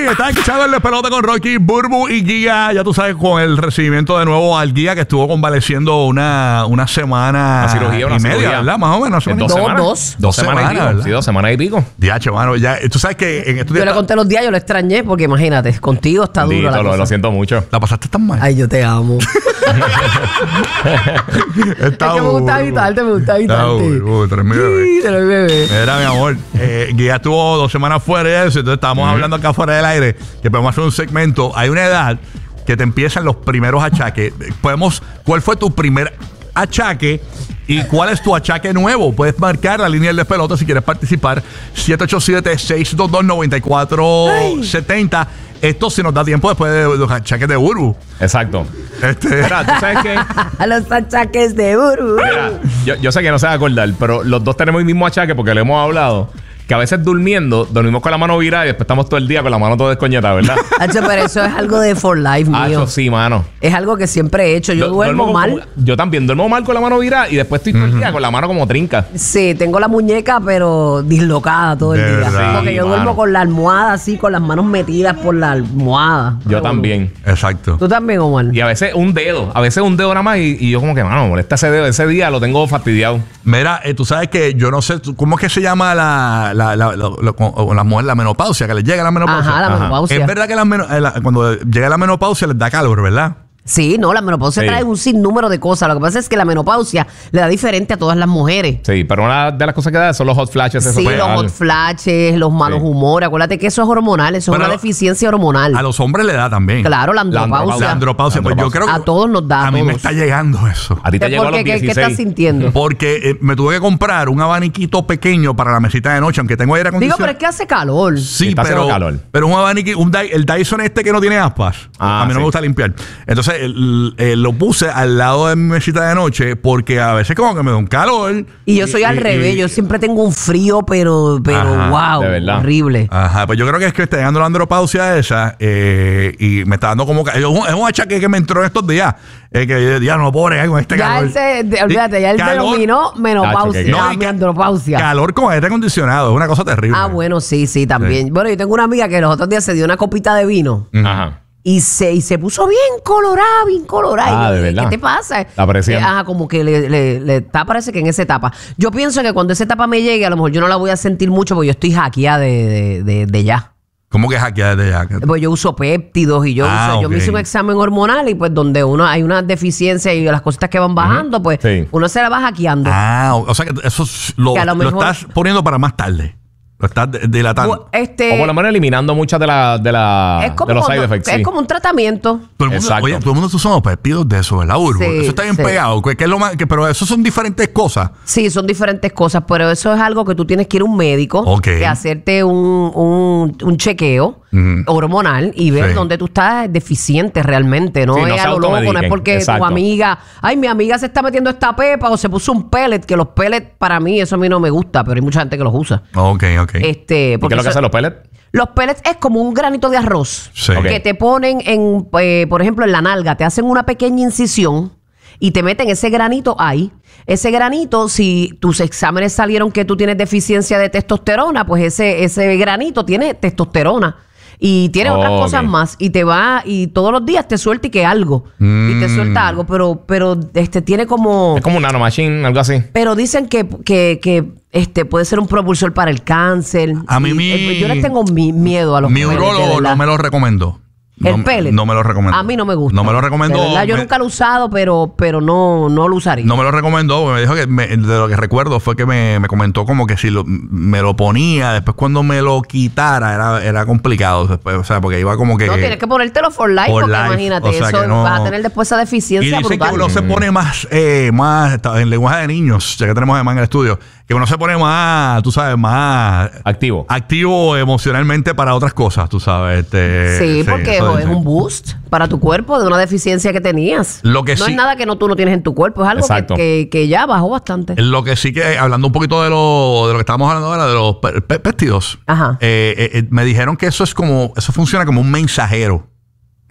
Estás escuchando el despelote con Rocky, Burbu y Giga. Ya tú sabes, con el recibimiento de nuevo al Giga, que estuvo convaleciendo una semana cirugía, y media, ¿verdad? Más o menos. Dos semanas y pico. ¿verdad? Sí, 2 semanas y pico. Diache, mano. Ya, tú sabes que en estos días... Yo le conté los días, yo lo extrañé porque imagínate, contigo está duro la cosa. Lo siento mucho. ¿La pasaste tan mal? Ay, yo te amo. Es que me gusta habitarte, me gusta habitarte. Tú eres mi bebé. Sí, eres mi bebé. Mira, mi amor, Giga estuvo 2 semanas fuera de eso, entonces estábamos hablando acá fuera del aire, que podemos hacer un segmento. Hay una edad que te empiezan los primeros achaques. ¿Cuál fue tu primer achaque y cuál es tu achaque nuevo? Puedes marcar la línea del despelote si quieres participar. 787-622-9470. Esto si nos da tiempo después de los achaques de Burbu. Exacto. Mira, ¿tú sabes qué? A los achaques de Burbu. Mira, yo sé que no se va a acordar, pero los dos tenemos el mismo achaque porque le hemos hablado. Que a veces dormimos con la mano virada y después estamos todo el día con la mano toda descoñetada, ¿verdad? Hacho, pero eso es algo de for life, mío. Hacho, sí, mano. Es algo que siempre he hecho. Yo duermo mal. Yo también duermo mal con la mano virada y después estoy todo el día con la mano como trinca. Sí, tengo la muñeca, pero dislocada todo el día. verdad. Porque yo duermo con la almohada así, con las manos metidas por la almohada. Yo también. Exacto. ¿Tú también, Omar? Y a veces un dedo nada más y yo como que, mano, molesta ese dedo. Ese día lo tengo fastidiado. Mira, tú sabes que yo no sé, ¿cómo es que se llama las mujeres, la menopausia, que les llega la menopausia? Ajá, la menopausia. Es verdad que cuando llega la menopausia les da calor, ¿verdad? Sí, no, la menopausia trae un sinnúmero de cosas. Lo que pasa es que la menopausia le da diferente a todas las mujeres. Sí, pero una de las cosas que da son los hot flashes. Sí, los hot flashes, los malos humores. Acuérdate que eso es hormonal, eso es una deficiencia hormonal. A los hombres le da también. Claro, la andropausia. La andropausia. Pues yo creo que a todos nos da. A mí me está llegando eso. A ti te llegó a los 16. ¿Qué estás sintiendo? Porque me tuve que comprar un abaniquito pequeño para la mesita de noche, aunque tengo aire acondicionado. Digo, pero es que hace calor. Sí, pero un abanico, el Dyson que no tiene aspas. A mí no me gusta limpiar. Entonces, lo puse al lado de mi mesita de noche porque a veces como que me da un calor. Y yo soy al revés. Yo siempre tengo un frío, pero wow, de verdad. horrible. Ajá, pues yo creo que es que está llegando la andropausia esa y me está dando como... Es un achaque que me entró en estos días. Que ya no puedo bregar con este calor. Olvídate, ya él denominó menopausia. Mi andropausia. Calor con aire acondicionado. Es una cosa terrible. Ah, bueno, sí, también. Sí. Bueno, yo tengo una amiga que los otros días se dio una copita de vino. Ajá. Y se puso bien colorada. ¿De verdad? ¿Qué te pasa? La presión. Como que le está, parece que en esa etapa. Yo pienso que cuando esa etapa me llegue, a lo mejor yo no la voy a sentir mucho porque yo estoy hackeada de ya. ¿Cómo que hackeada de ya? Pues yo uso péptidos y yo me hice un examen hormonal y pues donde hay una deficiencia y las cositas que van bajando, pues uno se la va hackeando. O sea que eso lo estás poniendo para más tarde. Lo estás dilatando. O por lo menos eliminando muchas de los side effects. Es como un tratamiento. Todo el mundo usa los péptidos de eso, ¿verdad, Burbu? Eso está bien pegado. ¿Qué es lo más, pero eso son diferentes cosas. Sí, son diferentes cosas, pero eso es algo que tú tienes que ir a un médico, que hacerte un chequeo hormonal y ver dónde tú estás deficiente realmente. No es a lo loco, no es porque tu amiga, mi amiga se está metiendo esta pepa o se puso un pellet, que los pellets para mí, eso a mí no me gusta, pero hay mucha gente que los usa. Ok. ¿Y qué es lo que hacen los pellets? Los pellets es como un granito de arroz que te ponen por ejemplo, en la nalga, te hacen una pequeña incisión y te meten ese granito ahí. Ese granito, si tus exámenes salieron que tú tienes deficiencia de testosterona, pues ese granito tiene testosterona. Y tiene otras cosas más. Y te va, y todos los días te suelta y que algo. Y te suelta algo, pero tiene como... Es como un nanomachine, algo así. Pero dicen que puede ser un propulsor para el cáncer. A mí yo les tengo miedo a los mi urólogo no me lo recomendó. ¿El pellet? No me lo recomendó. A mí no me gusta. No me lo recomendó. Yo nunca lo he usado, pero no lo usaría. No me lo recomendó. Me dijo que de lo que recuerdo fue que me comentó como que si me lo ponía, después cuando me lo quitara era complicado. Después, o sea, porque iba como que... No, tienes que ponértelo for life, porque imagínate, o sea, eso vas a tener después esa deficiencia brutal. Y dicen brutal. que uno se pone más en lenguaje de niños, ya que tenemos además en el estudio, que uno se pone más, tú sabes, más... Activo emocionalmente para otras cosas, tú sabes. Sí, porque es un boost para tu cuerpo de una deficiencia que tenías. No es nada que tú no tienes en tu cuerpo, es algo que ya bajó bastante. Lo que sí que, hablando un poquito de lo que estábamos hablando ahora, de los péptidos, me dijeron que eso funciona como un mensajero.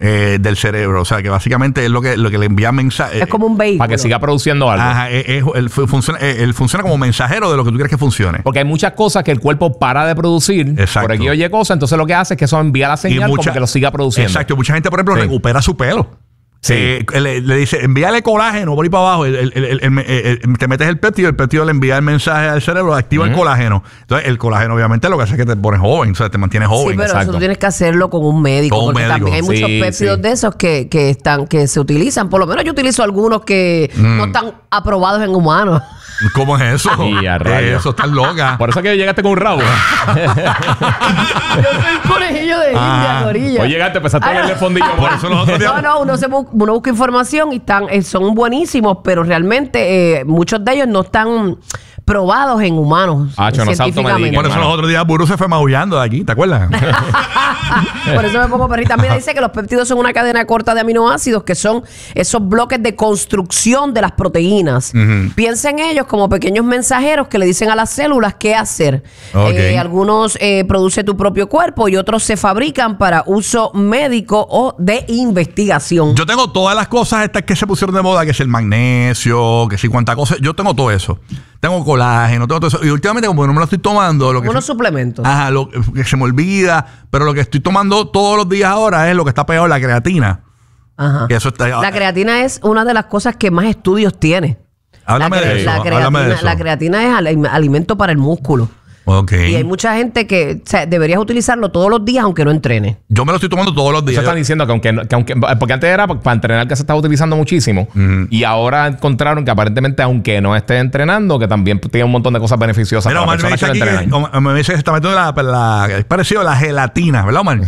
del cerebro. O sea, que básicamente es lo que le envía mensajes. Es como un vehículo. Para que siga produciendo algo. Ajá, él funciona como mensajero de lo que tú quieres que funcione. Porque hay muchas cosas que el cuerpo para de producir. Exacto. Por aquí oye cosas, entonces lo que hace es que eso envía la señal como que lo siga produciendo. Exacto. Mucha gente, por ejemplo, recupera su pelo. Sí. Le dice, envíale colágeno por ahí para abajo. Te metes el péptido le envía el mensaje al cerebro, activa el colágeno. Entonces, el colágeno, obviamente, lo que hace es que te pones joven, o sea, te mantienes joven. Sí, pero Exacto. eso tú tienes que hacerlo con un médico. Porque también hay muchos péptidos de esos que se utilizan. Por lo menos yo utilizo algunos que no están aprobados en humanos. ¿Cómo es eso? Eso estás loca. Por eso es que llegaste con un rabo. Yo soy un conejillo de India, gorilla. Hoy llegaste, empezaste a leerle fondillo. Por eso los otros días. Uno busca información y son buenísimos, pero realmente muchos de ellos no están probados en humanos. Científicamente. Por eso los otros días Burú se fue maullando de aquí, ¿te acuerdas? Por eso me pongo perrita. Mira, dice que los péptidos son una cadena corta de aminoácidos que son esos bloques de construcción de las proteínas. Piensa en ellos como pequeños mensajeros que le dicen a las células qué hacer. Algunos produce tu propio cuerpo y otros se fabrican para uso médico o de investigación. Yo tengo todas las cosas estas que se pusieron de moda, que es el magnesio, que si cuánta cosa. Yo tengo todo eso. Tengo colágeno, tengo todo eso. Y últimamente, como no me lo estoy tomando... Unos suplementos. Ajá, lo que se me olvida. Pero lo que estoy tomando todos los días ahora es lo que está pegado, la creatina. Ajá. Que eso está, la creatina es una de las cosas que más estudios tiene. Háblame de eso. La creatina es alimento para el músculo. Okay. Y hay mucha gente que deberías utilizarlo todos los días aunque no entrene. Yo me lo estoy tomando todos los días. Están diciendo que aunque porque antes era para entrenar que se estaba utilizando muchísimo y ahora encontraron que aparentemente aunque no esté entrenando que también tiene un montón de cosas beneficiosas para personas que entrenan. Me dice que se está metiendo es parecido a la gelatina, ¿verdad, Omar?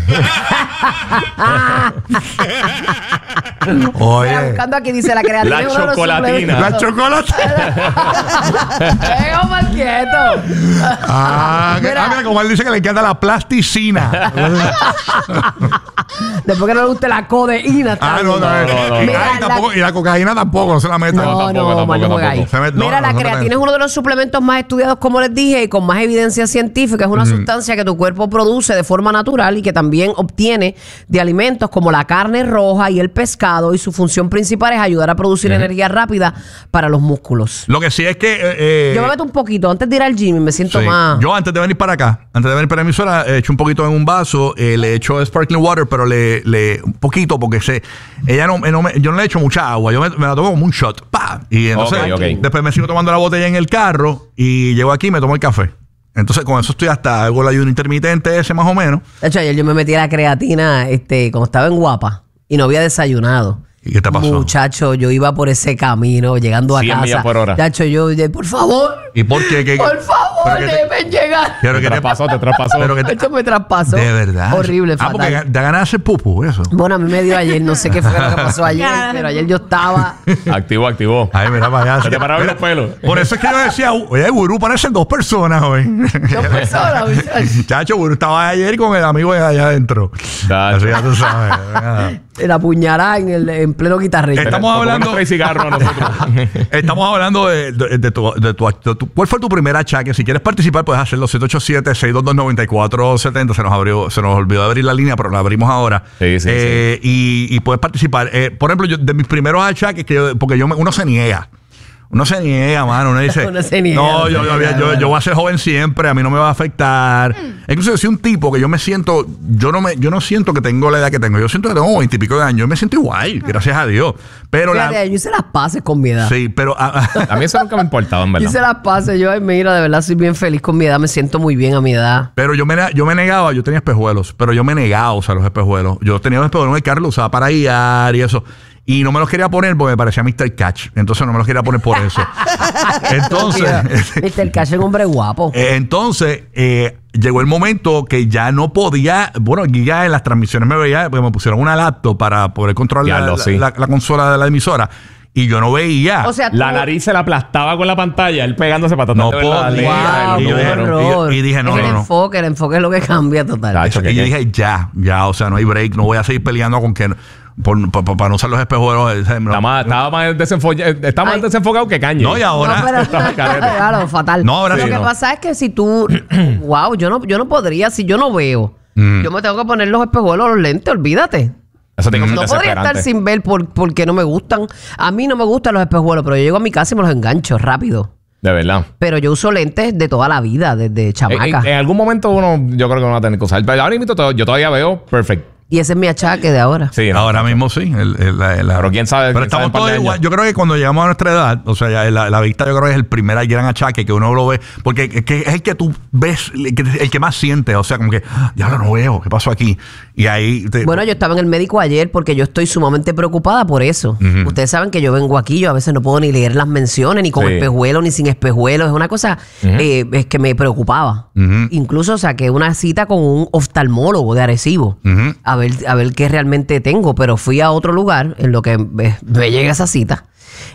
Oye. Buscando aquí dice la creatina. La chocolatina. La chocolatina. Venga, mal quieto. Mira, como él dice que le encanta la plasticina. Después que no le guste la codeína. No. Y la cocaína tampoco se la mete. Tampoco. Mira, la creatina es uno de los suplementos más estudiados, como les dije, y con más evidencia científica. Es una sustancia que tu cuerpo produce de forma natural y que también obtiene de alimentos como la carne roja y el pescado. Y su función principal es ayudar a producir energía rápida para los músculos. Lo que sí es que... yo me meto un poquito antes de ir al gym y me siento más... Yo antes de venir para acá, antes de venir para la emisora, he hecho un poquito en un vaso, le echo sparkling water, pero le un poquito porque yo no le echo mucha agua, yo me la tomo como un shot, ¡pa! Y entonces después me sigo tomando la botella en el carro y llego aquí y me tomo el café. Entonces con eso estoy hasta hago el ayuno intermitente ese más o menos. De hecho, ayer yo me metí a la creatina cuando estaba en Guapa y no había desayunado. ¿Y qué te pasó? Muchacho, yo iba por ese camino llegando a 100 casa. millas por hora. Muchacho, yo, por favor. ¿Y por qué? Por favor, déjenme llegar. Pero te traspasó. Esto me traspasó. De verdad. Horrible, fatal. Porque te ganas de hacer pupu, eso. Bueno, a mí me dio ayer. No sé qué fue lo que pasó ayer, pero ayer yo estaba... Activó. Ay, mira para allá. Se te pararon los pelos. Por eso es que yo decía, oye, Burú, parecen dos personas hoy. ¿Dos personas? Chacho, Burú estaba ayer con el amigo de allá adentro. Así ya tú sabes. La puñalada en pleno guitarrito. Estamos hablando de tu ¿cuál fue tu primer achaque? Si quieres participar puedes hacerlo 787-622-9470. Se nos olvidó abrir la línea, pero la abrimos ahora. Sí. Y puedes participar. Por ejemplo, de mis primeros achaques porque uno se niega. Uno se niega, mano. Uno dice, no, yo voy a ser joven siempre, a mí no me va a afectar. Incluso yo soy un tipo que yo me siento, yo no siento que tengo la edad que tengo. Yo siento que tengo 20 y pico de años. Yo me siento igual, gracias a Dios. Pero yo hice las paces con mi edad. Sí, pero... a mí eso nunca me importaba, en verdad. Hice las paces. Yo, mira, de verdad soy bien feliz con mi edad. Me siento muy bien a mi edad. Pero yo me negaba. Yo tenía espejuelos, pero yo me negaba a usar los espejuelos. Yo tenía los espejuelos en el carro, los usaba para guiar y eso. Y no me los quería poner porque me parecía Mr. Catch. Entonces no me los quería poner por eso. Entonces... Mr. Catch es un hombre guapo. Entonces, llegó el momento que ya no podía... Bueno, ya en las transmisiones me veía... Porque me pusieron una laptop para poder controlar la consola de la emisora. Y yo no veía. O sea, la nariz se la aplastaba con la pantalla, él pegándose para tratar de ver la letra. Y dije, no. El enfoque es lo que cambia total. Y yo dije, ya, o sea, no hay break. No voy a seguir peleando con que... para no usar los espejuelos. Estaba más desenfocado que Caño. No, y ahora... Claro, fatal. No, ahora lo que pasa es que si tú... wow, yo no podría. Si yo no veo, yo me tengo que poner los espejuelos, los lentes, olvídate. Eso tiene que ser No podría estar sin ver porque no me gustan. A mí no me gustan los espejuelos, pero yo llego a mi casa y me los engancho rápido. De verdad. Pero yo uso lentes de toda la vida, desde chamaca. En algún momento yo creo que no va a tener que usar. Pero ahora mismo yo todavía veo perfecto. Y ese es mi achaque de ahora. Sí, ahora mismo sí. Pero quién sabe. Pero estamos todos igual. Yo creo que cuando llegamos a nuestra edad, o sea, ya la vista yo creo que es el primer gran achaque que uno lo ve. Porque es el que tú ves, el que más sientes. O sea, como que, ya lo no veo, ¿qué pasó aquí? Y ahí... Bueno, yo estaba en el médico ayer porque yo estoy sumamente preocupada por eso. Ustedes saben que yo vengo aquí, yo a veces no puedo ni leer las menciones, ni con espejuelo, ni sin espejuelo. Es una cosa es que me preocupaba. Incluso saqué una cita con un oftalmólogo de Arecibo a ver qué realmente tengo. Pero fui a otro lugar en lo que me llega esa cita.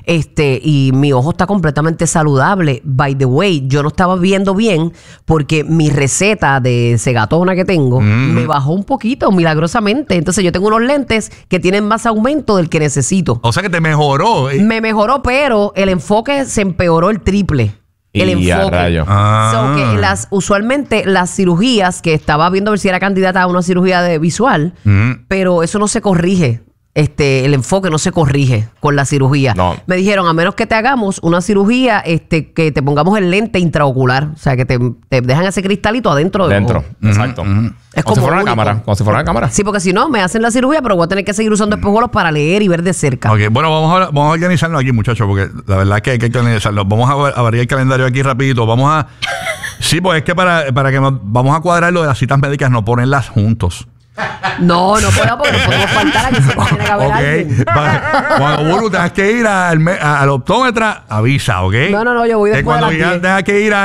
Y mi ojo está completamente saludable. By the way, yo no estaba viendo bien porque mi receta de cegatona que tengo me bajó un poquito milagrosamente. Entonces yo tengo unos lentes que tienen más aumento del que necesito. O sea que te mejoró. Me mejoró, pero el enfoque se empeoró el triple. El enfoque. So que usualmente las cirugías que estaba viendo a ver si era candidata a una cirugía de visual, pero eso no se corrige. El enfoque no se corrige con la cirugía. No. Me dijeron, a menos que te hagamos una cirugía, que te pongamos el lente intraocular. O sea, que te dejan ese cristalito adentro. Exacto. Es como si fuera una cámara. Como si fuera una cámara. Sí, porque si no, me hacen la cirugía, pero voy a tener que seguir usando espejuelos para leer y ver de cerca. Ok, bueno, vamos a organizarnos aquí, muchachos, porque la verdad es que hay que organizarlo. Vamos a variar el calendario aquí rapidito. Sí, pues es que para que vamos a cuadrar lo de las citas médicas, no ponerlas juntos. No puedo porque no podemos faltar a que se tiene que haber alguien. Cuando Buru tengas que ir al optómetra, avisa, ¿ok? No, yo voy después cuando ya tengas que ir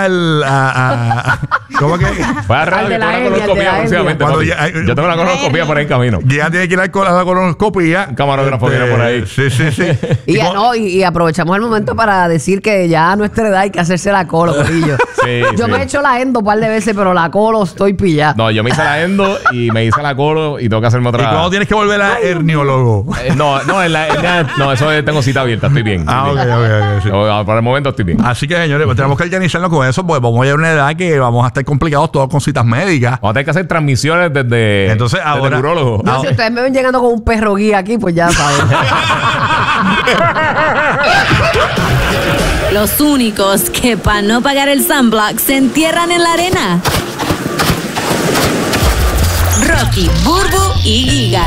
¿cómo que? Al de la colonoscopía próximamente. Yo tengo la colonoscopía por ahí en camino. Ya tiene que ir a la colonoscopía. Un camarógrafo viene por ahí. Sí. Y aprovechamos el momento para decir que ya a nuestra edad hay que hacerse la colo, corillo. Yo me he hecho la endo un par de veces, pero la colo estoy pillada. No, yo me hice la endo y me hice la colo y tengo que hacerme otra. ¿Y cuándo tienes que volver a herniólogo? No, eso tengo cita abierta, estoy bien. Ok. Sí. Para el momento estoy bien. Así que, señores, pues tenemos que organizarnos con eso, pues vamos a llegar a una edad que vamos a estar complicados todos con citas médicas. Vamos a tener que hacer transmisiones desde el urólogo. Si ustedes me ven llegando con un perro guía aquí, pues ya saben. Los únicos que para no pagar el sunblock se entierran en la arena. Rocky, Burbu y Giga.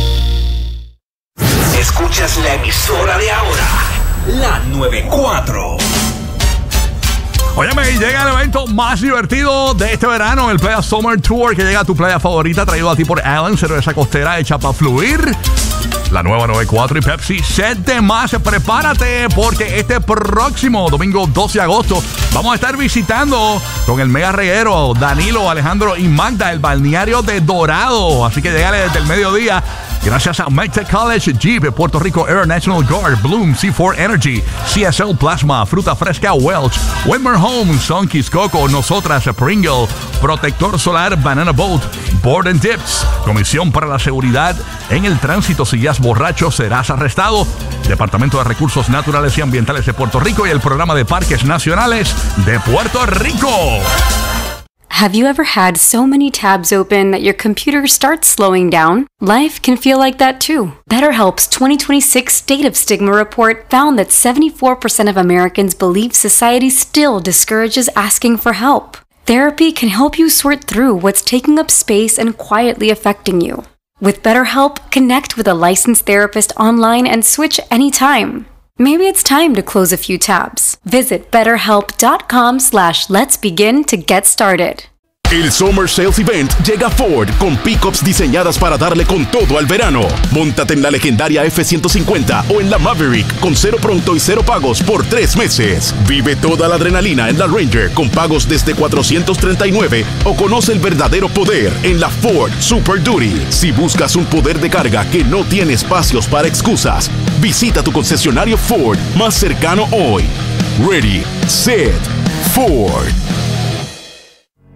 Escuchas la emisora de ahora, la 94. Óyeme, llega el evento más divertido de este verano, el Playa Summer Tour, que llega a tu playa favorita, traído a ti por Allen, cerveza costera hecha para fluir. La nueva 94 y Pepsi, set de más. Prepárate porque este próximo domingo 12 de agosto vamos a estar visitando con el mega reguero Danilo, Alejandro y Magda el balneario de Dorado. Así que llegale desde el mediodía. Gracias a MedTech College, Jeep, Puerto Rico Air National Guard, Bloom, C4 Energy, CSL Plasma, Fruta Fresca Welch, Winmer Homes, Sunkies Coco, Nosotras, Pringle, Protector Solar, Banana Boat, Board and Dips, Comisión para la Seguridad en el Tránsito. Si guías borracho, serás arrestado. Departamento de Recursos Naturales y Ambientales de Puerto Rico y el Programa de Parques Nacionales de Puerto Rico. Have you ever had so many tabs open that your computer starts slowing down? Life can feel like that too. BetterHelp's 2026 State of Stigma report found that 74% of Americans believe society still discourages asking for help. Therapy can help you sort through what's taking up space and quietly affecting you. With BetterHelp, connect with a licensed therapist online and switch anytime. Maybe it's time to close a few tabs. Visit BetterHelp.com/let'sbegin to get started. El Summer Sales Event llega a Ford con pickups diseñadas para darle con todo al verano. Móntate en la legendaria F-150 o en la Maverick con 0 pronto y 0 pagos por 3 meses. Vive toda la adrenalina en la Ranger con pagos desde $439 o conoce el verdadero poder en la Ford Super Duty. Si buscas un poder de carga que no tiene espacios para excusas, visita tu concesionario Ford más cercano hoy. Ready, Set, Ford.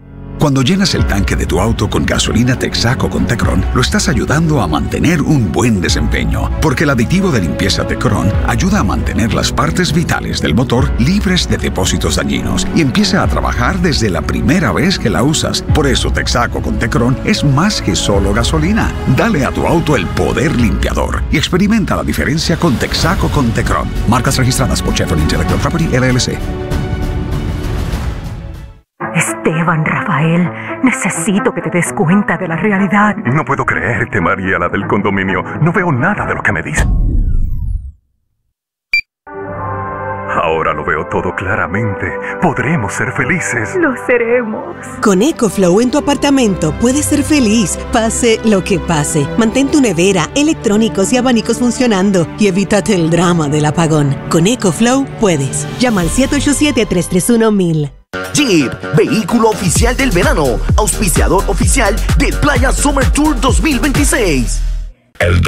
Cuando llenas el tanque de tu auto con gasolina Texaco con Tecron, lo estás ayudando a mantener un buen desempeño, porque el aditivo de limpieza Tecron ayuda a mantener las partes vitales del motor libres de depósitos dañinos y empieza a trabajar desde la primera vez que la usas. Por eso Texaco con Tecron es más que solo gasolina. Dale a tu auto el poder limpiador y experimenta la diferencia con Texaco con Tecron. Marcas registradas por Chevron Intellectual Property LLC. Esteban, Rafael, necesito que te des cuenta de la realidad. No puedo creerte, María, la del condominio. No veo nada de lo que me dices. Ahora lo veo todo claramente. Podremos ser felices. Lo seremos. Con EcoFlow en tu apartamento puedes ser feliz, pase lo que pase. Mantén tu nevera, electrónicos y abanicos funcionando y evítate el drama del apagón. Con EcoFlow puedes. Llama al 787-331-1000. Jeep, vehículo oficial del verano, auspiciador oficial de Playa Summer Tour 2026.